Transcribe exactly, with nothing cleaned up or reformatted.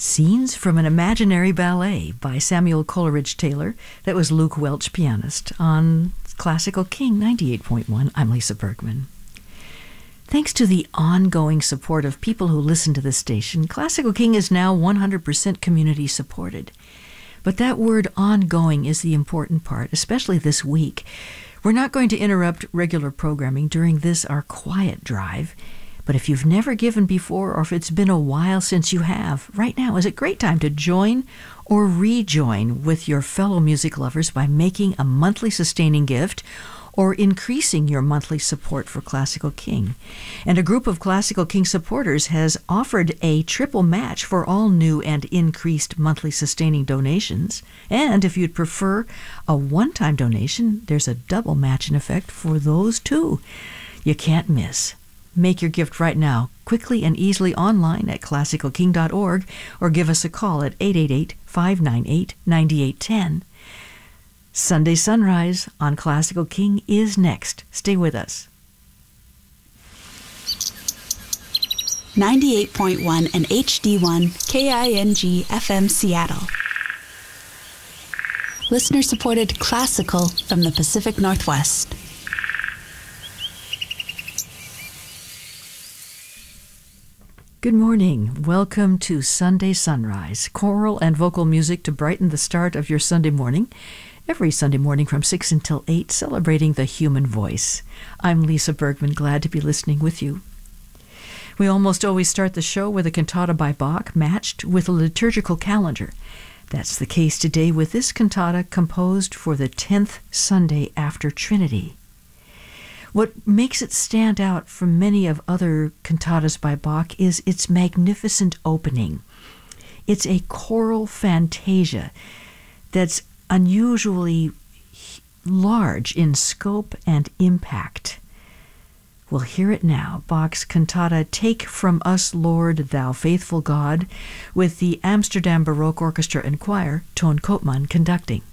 Scenes from an Imaginary Ballet by Samuel Coleridge Taylor. That was Luke Welch, pianist, on Classical King ninety-eight point one. I'm Lisa Bergman. Thanks to the ongoing support of people who listen to this station, Classical King is now one hundred percent community supported. But that word ongoing is the important part, especially this week. We're not going to interrupt regular programming during this, our quiet drive. But if you've never given before, or if it's been a while since you have, right now is a great time to join or rejoin with your fellow music lovers by making a monthly sustaining gift or increasing your monthly support for Classical King. And a group of Classical King supporters has offered a triple match for all new and increased monthly sustaining donations. And if you'd prefer a one-time donation, there's a double match in effect for those too. You can't miss. Make your gift right now, quickly and easily online at classical king dot org, or give us a call at eight eight eight, five nine eight, nine eight one zero. Sunday Sunrise on Classical King is next. Stay with us. ninety-eight point one and H D one K I N G F M Seattle. Listener-supported classical from the Pacific Northwest. Good morning. Welcome to Sunday Sunrise, choral and vocal music to brighten the start of your Sunday morning. Every Sunday morning from six until eight, celebrating the human voice. I'm Lisa Bergman, glad to be listening with you. We almost always start the show with a cantata by Bach matched with a liturgical calendar. That's the case today with this cantata composed for the tenth Sunday after Trinity. What makes it stand out from many of other cantatas by Bach is its magnificent opening. It's a choral fantasia that's unusually large in scope and impact. We'll hear it now, Bach's cantata Take From Us, Lord, Thou Faithful God, with the Amsterdam Baroque Orchestra and Choir, Toon Koopman conducting.